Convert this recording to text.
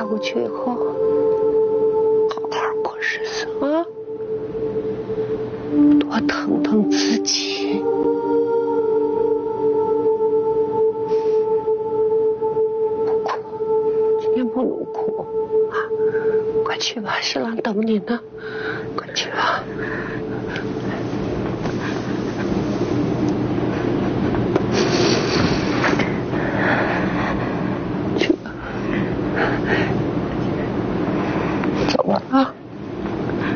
跨过去以后，好好过日子啊，多疼疼自己。不哭，今天不能哭啊！快去吧，侍郎等你呢，快去吧。